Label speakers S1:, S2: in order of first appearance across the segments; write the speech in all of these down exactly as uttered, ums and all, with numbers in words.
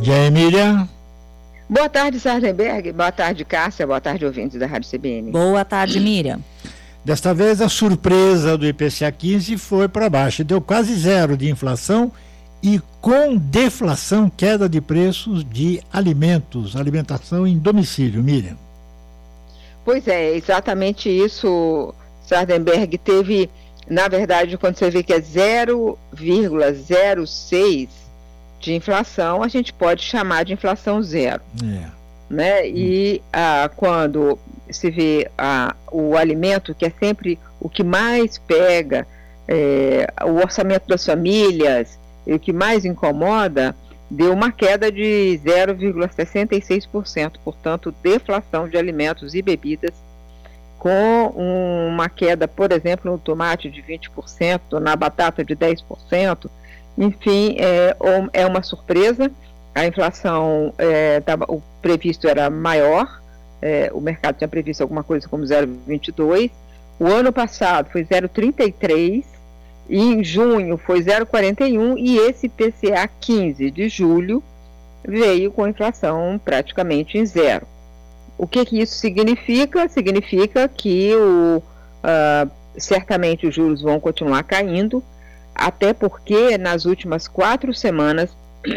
S1: tarde, Emília.
S2: Boa tarde, Sardenberg. Boa tarde, Cássia. Boa tarde, ouvintes da Rádio C B N.
S3: Boa tarde, Miriam.
S1: Desta vez a surpresa do I P C A quinze foi para baixo, deu quase zero de inflação e com deflação, queda de preços de alimentos, alimentação em domicílio, Miriam.
S2: Pois é, exatamente isso, Sardenberg. Teve, na verdade, quando você vê que é zero vírgula zero seis de inflação, a gente pode chamar de inflação zero. É. Né? E hum. ah, quando se vê ah, o alimento, que é sempre o que mais pega, é, o orçamento das famílias, e o que mais incomoda, deu uma queda de zero vírgula sessenta e seis por cento, portanto, deflação de alimentos e bebidas, com uma queda, por exemplo, no tomate de vinte por cento, na batata de dez por cento. Enfim, é, é uma surpresa. A inflação, é, tava, o previsto era maior, é, o mercado tinha previsto alguma coisa como zero vírgula vinte e dois. O ano passado foi zero vírgula trinta e três, e em junho foi zero vírgula quarenta e um, e esse I P C A quinze de julho veio com inflação praticamente em zero. O que que isso significa? Significa que o, uh, certamente os juros vão continuar caindo, até porque nas últimas quatro semanas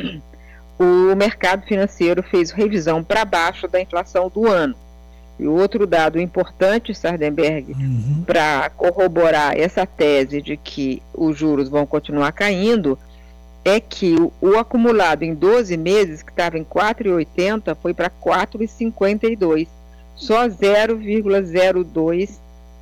S2: o mercado financeiro fez revisão para baixo da inflação do ano. E outro dado importante, Sardenberg, uhum. para corroborar essa tese de que os juros vão continuar caindo, é que o, o acumulado em doze meses, que estava em quatro vírgula oitenta, foi para quatro vírgula cinquenta e dois, só zero vírgula zero dois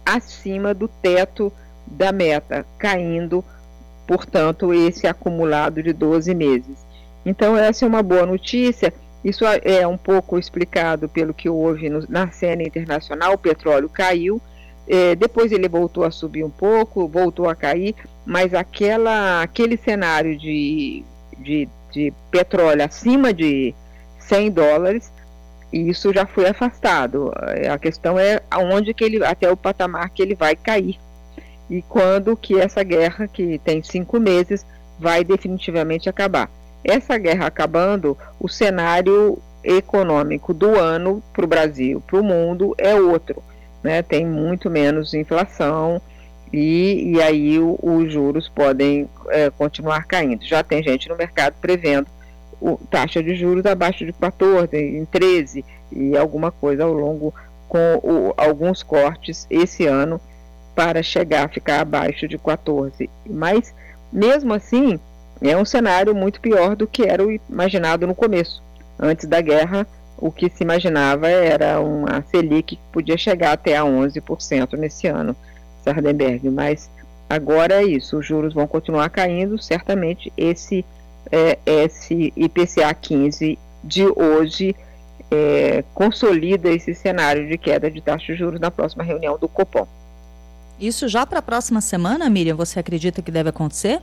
S2: acima do teto da meta, caindo, portanto, esse acumulado de doze meses. Então, essa é uma boa notícia. Isso é um pouco explicado pelo que houve no, na cena internacional. O petróleo caiu, eh, depois ele voltou a subir um pouco, voltou a cair, mas aquela, aquele cenário de, de, de petróleo acima de cem dólares, isso já foi afastado. A questão é aonde que ele, até o patamar que ele vai cair, e quando que essa guerra, que tem cinco meses, vai definitivamente acabar. Essa guerra acabando, o cenário econômico do ano para o Brasil, para o mundo, é outro, né? Tem muito menos inflação e, e aí o, os juros podem é, continuar caindo. Já tem gente no mercado prevendo o, taxa de juros abaixo de quatorze, em treze e alguma coisa ao longo, com o, alguns cortes esse ano para chegar a ficar abaixo de quatorze. Mas, mesmo assim, é um cenário muito pior do que era o imaginado no começo. Antes da guerra, o que se imaginava era uma Selic que podia chegar até a onze por cento nesse ano, Sardenberg. Mas agora é isso, os juros vão continuar caindo, certamente esse, é, esse I P C A quinze de hoje é, consolida esse cenário de queda de taxa de juros na próxima reunião do Copom.
S3: Isso já para a próxima semana, Miriam, você acredita que deve acontecer?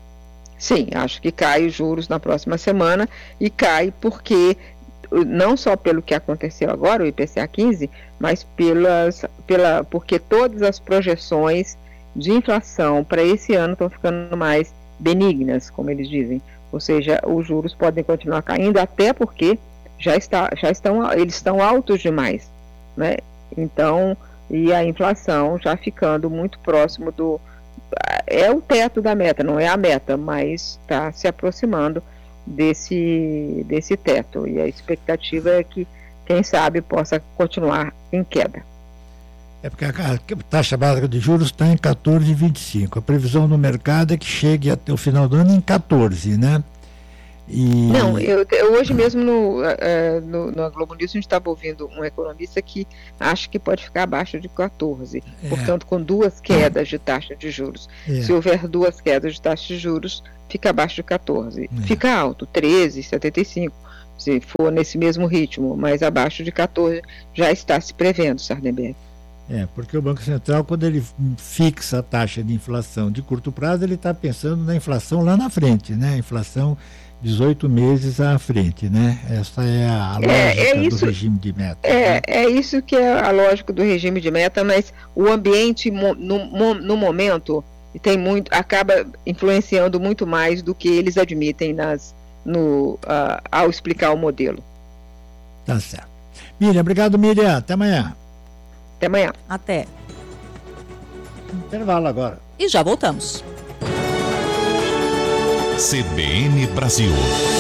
S2: Sim, acho que cai os juros na próxima semana, e cai porque, não só pelo que aconteceu agora, o I P C A quinze, mas pelas, pela, porque todas as projeções de inflação para esse ano estão ficando mais benignas, como eles dizem. Ou seja, os juros podem continuar caindo, até porque já, está, já estão, eles estão altos demais, né? Então, e a inflação já ficando muito próximo do... é o teto da meta, não é a meta, mas está se aproximando desse, desse teto, e a expectativa é que, quem sabe, possa continuar em queda.
S1: É porque a taxa básica de juros está em quatorze vírgula vinte e cinco, a previsão do mercado é que chegue até o final do ano em quatorze, né? E...
S2: Não, eu, eu hoje mesmo no, uh, no, no Globo News a gente estava ouvindo um economista que acha que pode ficar abaixo de quatorze, é. Portanto, com duas quedas de taxa de juros. É. Se houver duas quedas de taxa de juros, fica abaixo de quatorze. É. Fica alto, treze vírgula setenta e cinco, se for nesse mesmo ritmo, mas abaixo de quatorze já está se prevendo, Sardenberg.
S1: É, porque o Banco Central, quando ele fixa a taxa de inflação de curto prazo, ele está pensando na inflação lá na frente, né? A inflação dezoito meses à frente, né? Essa é a lógica é, é isso, do regime de meta.
S2: É,
S1: né?
S2: é isso que é a lógica do regime de meta, mas o ambiente no, no momento tem muito, acaba influenciando muito mais do que eles admitem nas, no, uh, ao explicar o modelo.
S1: Tá certo. Miriam, obrigado, Miriam. Até amanhã.
S2: Até amanhã.
S3: Até.
S1: Intervalo agora.
S3: E já voltamos.
S4: C B N Brasil.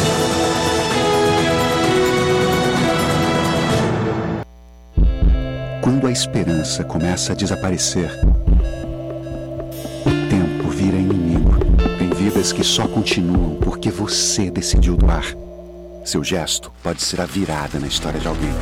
S5: Quando a esperança começa a desaparecer, o tempo vira inimigo. Tem vidas que só continuam porque você decidiu doar. Seu gesto pode ser a virada na história de alguém.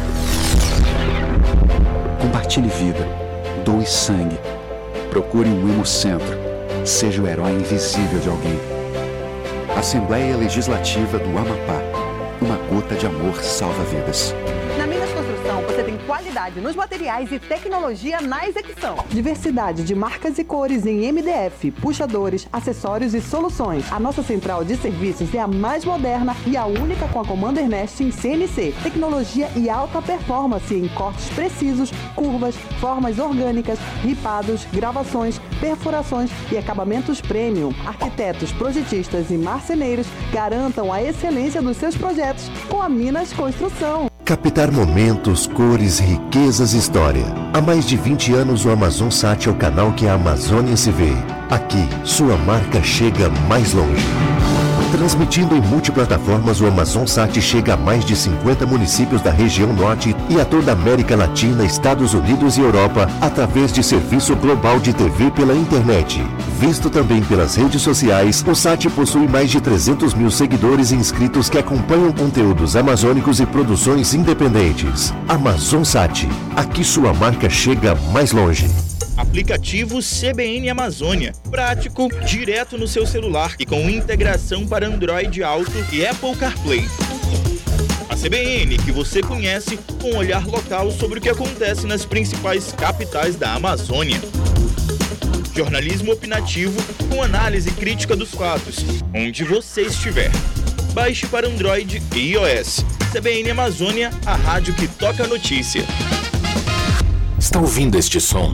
S5: Compartilhe vida, doe sangue, procure um Hemocentro, seja o herói invisível de alguém. Assembleia Legislativa do Amapá. Uma gota de amor salva vidas.
S6: Na Minas Construção, você tem qualidade nos materiais e tecnologia na execução. Diversidade de marcas e cores em M D F, puxadores, acessórios e soluções. A nossa central de serviços é a mais moderna e a única com a Commander Nest em C N C. Tecnologia e alta performance em cortes precisos, curvas, formas orgânicas, ripados, gravações, perfurações e acabamentos premium. Arquitetos, projetistas e marceneiros garantam a excelência dos seus projetos com a Minas Construção.
S7: Captar momentos, cores, riquezas e história. Há mais de vinte anos o AmazonSat é o canal que a Amazônia se vê. Aqui, sua marca chega mais longe. Transmitindo em multiplataformas, o AmazonSat chega a mais de cinquenta municípios da região norte e a toda a América Latina, Estados Unidos e Europa, através de serviço global de T V pela internet. Visto também pelas redes sociais, o Sat possui mais de trezentos mil seguidores e inscritos que acompanham conteúdos amazônicos e produções independentes. AmazonSat, aqui sua marca chega mais longe.
S8: Aplicativo C B N Amazônia. Prático, direto no seu celular e com integração para Android Auto e Apple CarPlay. A C B N que você conhece com um olhar local sobre o que acontece nas principais capitais da Amazônia. Jornalismo opinativo com análise crítica dos fatos, onde você estiver. Baixe para Android e iOS. C B N Amazônia, a rádio que toca a notícia.
S4: Está ouvindo este som?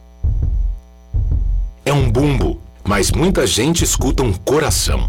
S4: É um bumbo, mas muita gente escuta um coração.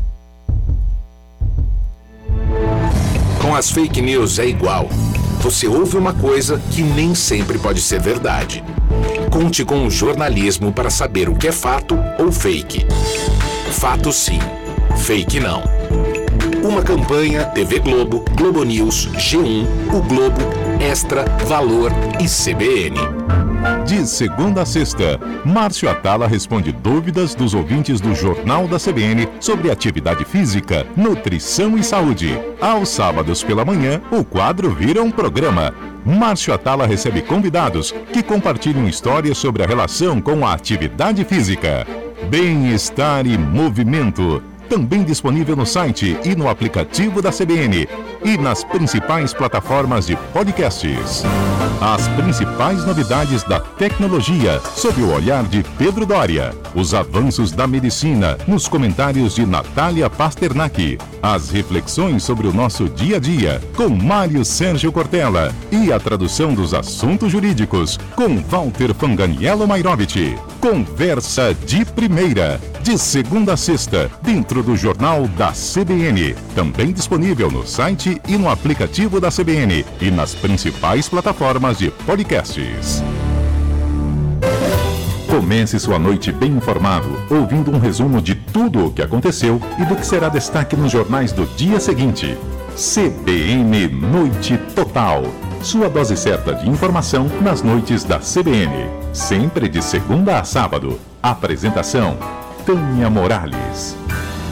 S4: Com as fake news é igual. Você ouve uma coisa que nem sempre pode ser verdade. Conte com o jornalismo para saber o que é fato ou fake. Fato sim, fake não. Uma campanha T V Globo, Globo News, G um, O Globo, Extra, Valor e C B N.
S9: De segunda a sexta, Márcio Atala responde dúvidas dos ouvintes do Jornal da C B N sobre atividade física, nutrição e saúde. Aos sábados pela manhã, o quadro vira um programa. Márcio Atala recebe convidados que compartilham histórias sobre a relação com a atividade física. Bem-estar e movimento. Também disponível no site e no aplicativo da C B N e nas principais plataformas de podcasts. As principais novidades da tecnologia sob o olhar de Pedro Doria. Os avanços da medicina nos comentários de Natália Pasternak. As reflexões sobre o nosso dia a dia com Mário Sérgio Cortella. E a tradução dos assuntos jurídicos com Walter Fanganiello Mairovich. Conversa de primeira. De segunda a sexta, dentro do Jornal da C B N. Também disponível no site e no aplicativo da C B N e nas principais plataformas de podcasts. Comece sua noite bem informado, ouvindo um resumo de tudo o que aconteceu e do que será destaque nos jornais do dia seguinte. C B N Noite Total. Sua dose certa de informação nas noites da C B N. Sempre de segunda a sábado. Apresentação: Tânia Morales.